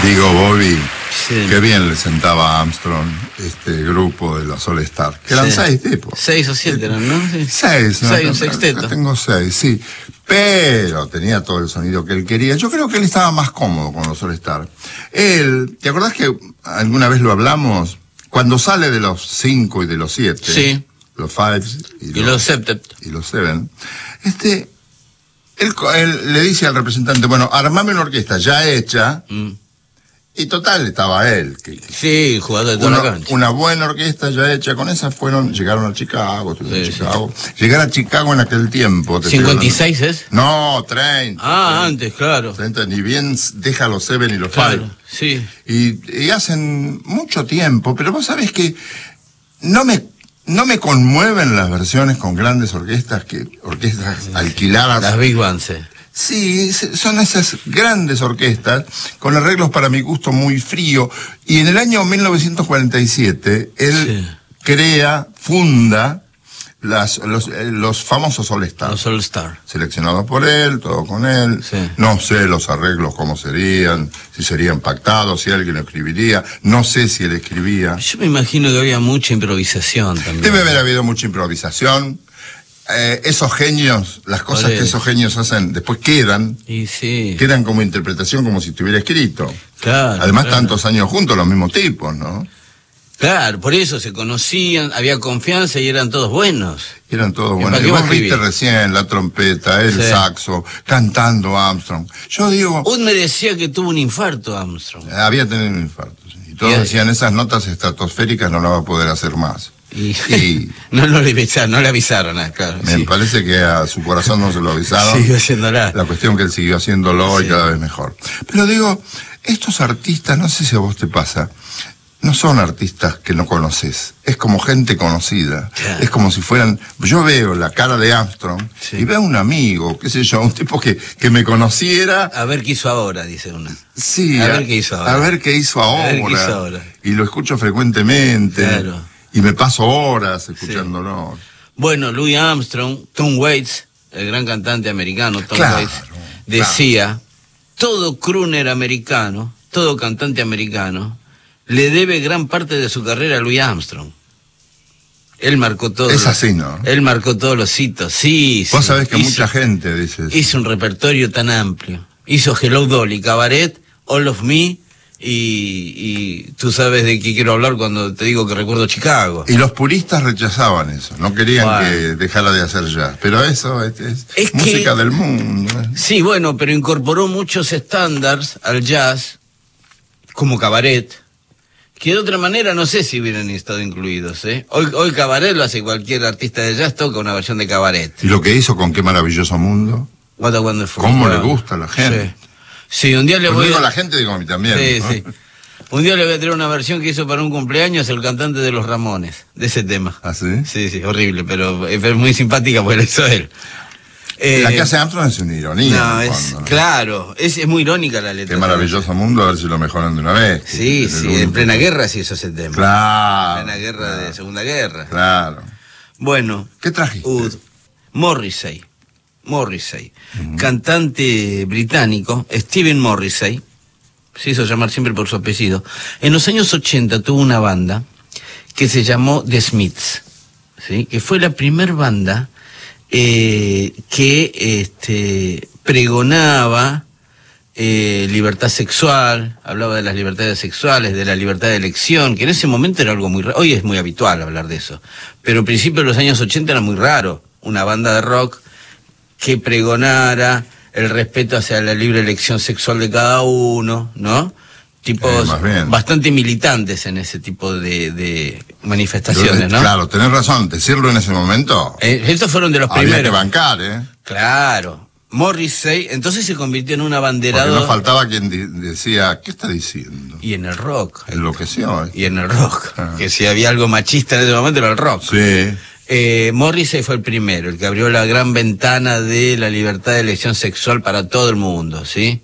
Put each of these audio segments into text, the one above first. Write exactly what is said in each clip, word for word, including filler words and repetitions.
Digo, Bobby, Sí. qué bien le sentaba a Armstrong este grupo de los All Star. Que eran Sí. seis tipos. Seis o siete eran, ¿no? Sí. Seis, ¿no? Seis, un Acá- sexteto. acá tengo seis, sí. Pero tenía todo el sonido que él quería. Yo creo que él estaba más cómodo con los All Star. Él, ¿te acordás que alguna vez lo hablamos? Cuando sale de los cinco y de los siete. Sí. Los fives y, Y los septet. y los seven. Este, él, co- él le dice al representante, bueno, armame una orquesta ya hecha. Mm. Y total, estaba él. Que, Sí, jugador de toda una, la cancha. una buena orquesta ya hecha, con esa fueron, llegaron a Chicago, estuvieron en Sí, sí. Chicago. Llegar a Chicago en aquel tiempo. te estoy ¿cincuenta y hablando- seis es? No, treinta. Ah, antes, claro. treinta, ni bien deja los Seven y los Claro, Five. sí. Y, y hacen mucho tiempo, pero vos sabés que no me, no me conmueven las versiones con grandes orquestas, que orquestas alquiladas. Las Big Bands. eh. Sí, se- son esas grandes orquestas con arreglos para mi gusto muy frío. Y en el año mil novecientos cuarenta y siete él Sí. crea, funda las, los, eh, los famosos All Star. Los All Star. Seleccionados por él, todo con él. Sí. No sé los arreglos cómo serían, si serían pactados, si alguien lo escribiría. No sé si él escribía. Yo me imagino que había mucha improvisación también. Debe haber habido mucha improvisación. Eh, esos genios, las cosas Por que eso. esos genios hacen, después quedan. Y sí. Quedan como interpretación, como si estuviera escrito. Claro. Además, claro. tantos años juntos, los mismos tipos, ¿no? Claro, por eso se conocían, había confianza y eran todos buenos. Eran todos ¿Y buenos. para qué Y va a vos viste escribir? recién la trompeta, el Sí. saxo, cantando Armstrong. Yo digo, Ud me decía que tuvo un infarto, Armstrong. había tenido un infarto. Sí. Y todos Y- decían, esas notas estratosféricas no las va a poder hacer más. Y, Y- no, no, le avisaron, no le avisaron, ah, claro. Me sí. parece que a su corazón no se lo avisaron. Siguió haciéndola. La cuestión que él siguió haciéndolo y Sí. cada vez mejor. Pero digo, estos artistas, no sé si a vos te pasa, no son artistas que no conoces, es como gente conocida, Claro. es como si fueran, yo veo la cara de Armstrong Sí. y veo un amigo, qué sé yo, un tipo que, que me conociera, A ver qué hizo ahora, dice una. sí, A ver qué hizo ahora. a ver qué hizo A ahora, ver qué hizo ahora. y lo escucho frecuentemente, Claro. y me paso horas escuchándolo. Bueno, Louis Armstrong, Tom Waits, el gran cantante americano, Tom Claro, Waits, decía, todo crooner americano, todo cantante americano, le debe gran parte de su carrera a Louis Armstrong. Él marcó todo. Es así, ¿no? Él marcó todos los hitos, sí, Vos sí. sabés que Hizo- mucha gente dice eso. Hizo un repertorio tan amplio. Hizo Hello Dolly, Cabaret, All of Me, y, y tú sabes de qué quiero hablar cuando te digo que recuerdo Chicago. Y los puristas rechazaban eso, no querían Bueno. que dejara de hacer jazz. Pero eso es, es Es que- música del mundo. ¿eh? Sí, bueno, pero incorporó muchos estándares al jazz, como Cabaret, que de otra manera no sé si hubieran estado incluidos, ¿eh? Hoy, hoy Cabaret lo hace cualquier artista de jazz, toca una versión de Cabaret. Y lo que hizo con Qué maravilloso mundo. What a Wonderful ¿Cómo le World. gusta a la gente? Sí, Sí, un día le Pues voy digo a... a la gente, digo a mí también. Sí, ¿no? sí. Un día le voy a traer una versión que hizo para un cumpleaños el cantante de Los Ramones, de ese tema. ¿Ah, sí? Sí, sí, horrible, pero es muy simpática porque la hizo él. La Eh, que hace Armstrong es una ironía. No, en el es, fondo, ¿no? claro, es, es muy irónica la letra. Qué maravilloso mundo, a ver si lo mejoran de una vez. Sí, Es el sí, único. en plena guerra sí hizo ese tema. Claro. En plena guerra claro, de Segunda Guerra. Claro. Bueno, ¿Qué trajiste? Ud, Morrissey, Morrissey, cantante británico, Stephen Morrissey, se hizo llamar siempre por su apellido. En los años ochenta tuvo una banda que se llamó The Smiths, ¿sí? Que fue la primer banda eh, que este, pregonaba eh, libertad sexual, hablaba de las libertades sexuales, de la libertad de elección, que en ese momento era algo muy raro. Hoy es muy habitual hablar de eso, pero a principios de los años ochenta era muy raro una banda de rock que pregonara el respeto hacia la libre elección sexual de cada uno, ¿no? Tipos Eh, más bien. bastante militantes en ese tipo de, de manifestaciones, ¿no? Claro, tenés razón, decirlo en ese momento. Eh, estos fueron de los había que primeros. bancar, ¿eh? Claro. Morrissey, entonces se convirtió en un Porque abanderado. no faltaba quien di- decía, ¿qué está diciendo? Y en el rock. Enloqueció, ¿eh? Y en el rock. Ah. Que si había algo machista en ese momento era el rock. Sí. Eh, Morrissey fue el primero, el que abrió la gran ventana de la libertad de elección sexual para todo el mundo, ¿sí?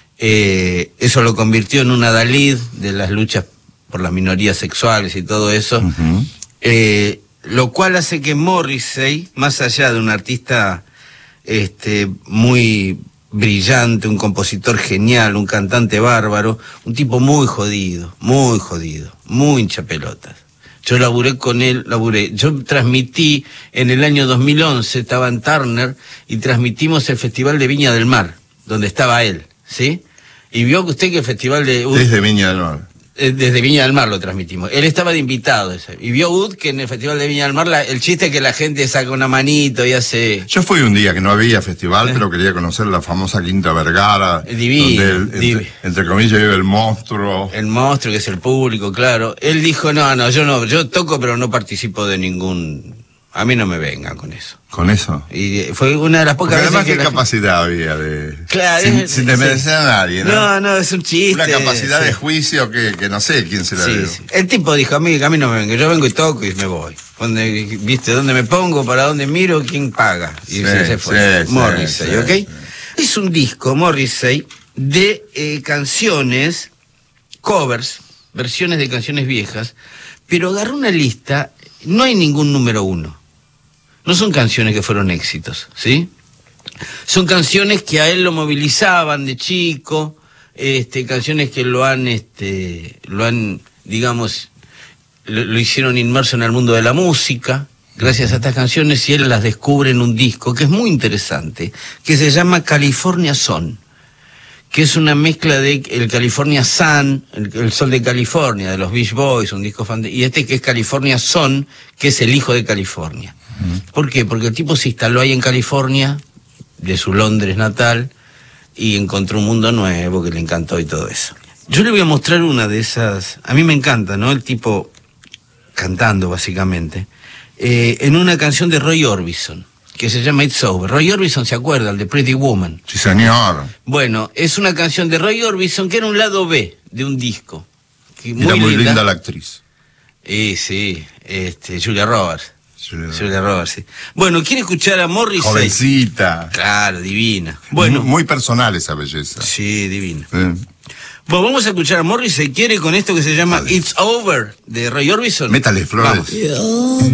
Eh, eso lo convirtió en un adalid de las luchas por las minorías sexuales y todo eso, Ujú. eh, lo cual hace que Morrissey, más allá de un artista este, muy brillante, un compositor genial, un cantante bárbaro, un tipo muy jodido, muy jodido, muy hinchapelotas. Yo laburé con él, laburé. Yo transmití en el año dos mil once, estaba en Turner, y transmitimos el Festival de Viña del Mar, donde estaba él, ¿sí? Y vio usted que el Festival de... Desde Viña del Mar. Desde Viña del Mar lo transmitimos. Él estaba de invitado ese. Y vio Ud que en el Festival de Viña del Mar la, el chiste es que la gente saca una manito y hace... Yo fui un día que no había festival, ¿Eh? pero quería conocer la famosa Quinta Vergara. Divino, donde el, divi- entre, entre comillas vive el monstruo. El monstruo que es el público, claro. Él dijo, no, no, yo no, yo toco pero no participo de ningún... A mí no me vengan con eso. ¿Con eso? Y fue una de las pocas Porque además, veces ¿qué que... la- capacidad había de...? Claro, sin, es- sin desmerecer sí. a nadie, ¿no? No, no, es un chiste. Una capacidad sí. de juicio que, que no sé quién se la Sí, dio. sí. El tipo dijo, a mí, a mí no me venga, yo vengo y toco y me voy. Donde, ¿viste? ¿Dónde me pongo? ¿Para dónde miro? ¿Quién paga? Y Sí, se, se fue. sí, Morrissey, sí, ¿ok? sí. Es un disco, Morrissey, de eh, canciones, covers, versiones de canciones viejas, pero agarró una lista, no hay ningún número uno. No son canciones que fueron éxitos, ¿sí? Son canciones que a él lo movilizaban de chico, este, canciones que lo han, este, lo han, digamos, lo, lo hicieron inmerso en el mundo de la música, gracias a estas canciones, y él las descubre en un disco que es muy interesante, que se llama California Sun, que es una mezcla de el California Sun, el, el sol de California, de los Beach Boys, un disco fan de, y este que es California Sun, que es el hijo de California. ¿Por qué? Porque el tipo se instaló ahí en California, de su Londres natal, y encontró un mundo nuevo que le encantó y todo eso. Yo le voy a mostrar una de esas, a mí me encanta, ¿no? El tipo cantando, básicamente, eh, en una canción de Roy Orbison, que se llama It's Over. Roy Orbison, ¿se acuerda? El de Pretty Woman. Sí, señor. Bueno, es una canción de Roy Orbison que era un lado B de un disco. Que Era muy linda. linda la actriz. Eh, sí, este, Julia Roberts. Julia, Julia Roberts, sí. Bueno, ¿quiere escuchar a Morrissey? Jovencita. Claro, divina. Bueno, muy, muy personal esa belleza. Sí, divina. Eh. Bueno, vamos a escuchar a Morrissey. ¿Quiere con esto que se llama Vale. It's Over de Roy Orbison? Métale flores. Vamos.